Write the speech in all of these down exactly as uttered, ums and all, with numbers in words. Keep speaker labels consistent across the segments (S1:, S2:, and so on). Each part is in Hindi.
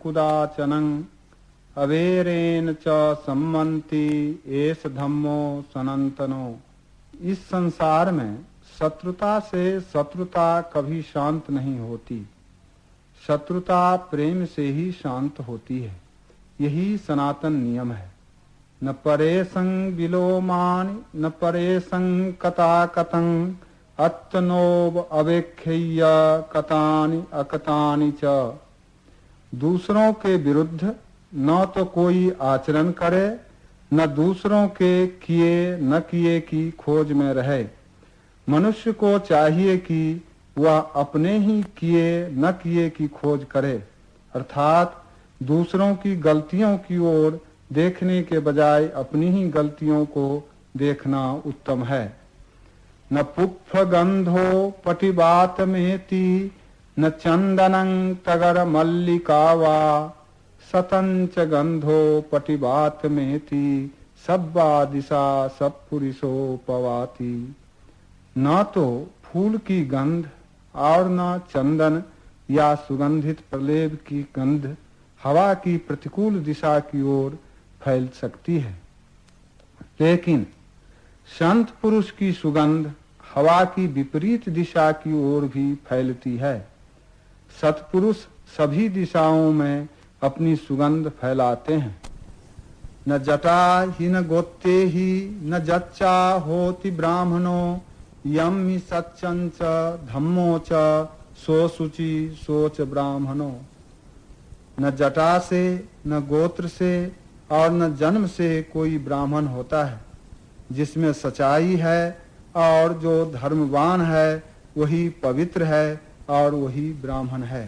S1: कुदाचनं अवेरेन च सम्मन्ति एष धम्मो सनातनो। इस संसार में शत्रुता से शत्रुता कभी शांत नहीं होती, शत्रुता प्रेम से ही शांत होती है। यही सनातन नियम है। न परेशं विलोमानि न परेशं कथाकथं अत्तनोव अवेख्य कथानि अकथानि च। दूसरों के विरुद्ध न तो कोई आचरण करे, न दूसरों के किए न किए की खोज में रहे। मनुष्य को चाहिए कि वह अपने ही किए न किए की खोज करे, अर्थात दूसरों की गलतियों की ओर देखने के बजाय अपनी ही गलतियों को देखना उत्तम है। न पुष्प गंधो पटिबात मेति न चंदनं तगर मल्लिका वा सतंच गंधो पटिबात मेति सब्बा दिशा सत्पुरुषो पवाति। न तो फूल की गंध और न चंदन या सुगंधित प्रलेप की गंध हवा की प्रतिकूल दिशा की ओर फैल सकती है, लेकिन संत पुरुष की सुगंध हवा की विपरीत दिशा की ओर भी फैलती है। सत्पुरुष सभी दिशाओं में अपनी सुगंध फैलाते हैं। न जटा ही न गोत्ते ही न जच्चा होति ब्राह्मणो यम ही सच्चं च धम्मो च सो शुचि सोच ब्राह्मणो। न जटा से न गोत्र से और न जन्म से कोई ब्राह्मण होता है। जिसमें सच्चाई है और जो धर्मवान है वही पवित्र है और वही ब्राह्मण है।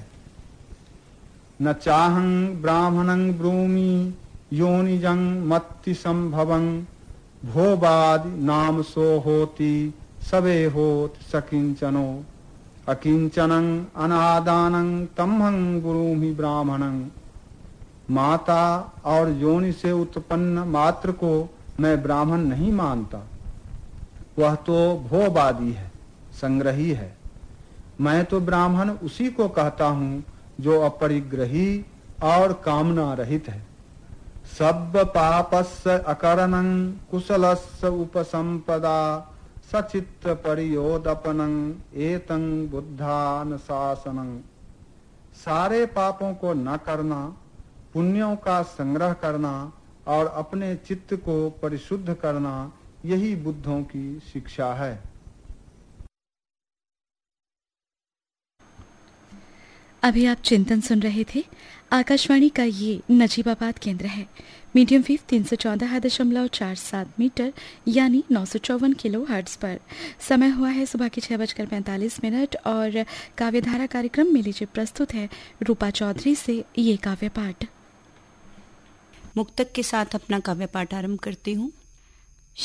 S1: न चाहं ब्राह्मणं ब्रूमि योनिजं मत्ति संभवं भोबादि नाम सो होति सबे होत सकिंचनो। अकिंचनं अनादानं तमहं ब्रूमि ब्राह्मणं। माता और योनि से उत्पन्न मात्र को मैं ब्राह्मण नहीं मानता, वह तो भोबादी है, संग्रही है। मैं तो ब्राह्मण उसी को कहता हूँ जो अपरिग्रही और कामना रहित है। सब्ब पापस्य अकरणं कुशलस्य उपसंपदा सचित्त परियोदपनं एतं बुद्धान शासनं। सारे पापों को न करना, पुण्यों का संग्रह करना और अपने चित्त को परिशुद्ध करना, यही बुद्धों की शिक्षा है।
S2: अभी आप चिंतन सुन रहे थे। आकाशवाणी का ये नजीबाबाद केंद्र है। मीडियम वेव तीन सौ चौदह दशमलव चार सात मीटर यानी नौ सौ चौवन किलो हर्ट्ज पर। समय हुआ है सुबह के छह बजकर पैंतालीस मिनट और काव्यधारा कार्यक्रम में लीजिए प्रस्तुत है रूपा चौधरी से ये काव्य पाठ।
S3: मुक्तक के साथ अपना काव्य पाठ आरंभ करती हूँ।